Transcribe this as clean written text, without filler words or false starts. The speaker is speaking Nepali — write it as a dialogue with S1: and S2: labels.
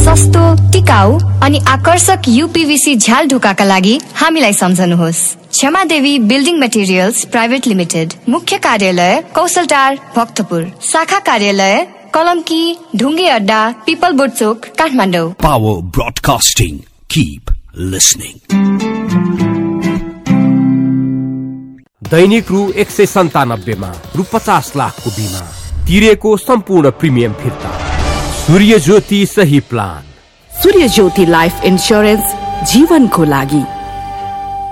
S1: सस्तो, टिकाऊ अनि आकर्षक यूपीवीसी झ्याल ढोकाका लागि हामीलाई सम्झनुहोस्। क्षमा देवी बिल्डिङ मटेरियल्स प्राइभेट लिमिटेड, मुख्य कार्यालय कौशलटार भक्तपुर, शाखा कार्यालय कलमकी ढुङ्गे अड्डा पिपलबोट चोक Kathmandu.
S2: Power broadcasting, keep listening.
S3: दैनिक रु 197 मा रु 50 लाखको बिमा तिरेको सम्पूर्ण प्रिमियम फिर्ता। सूर्य ज्योति सही प्लान।
S4: सूर्य ज्योति लाइफ इन्स्योरेन्स जीवनको लागि।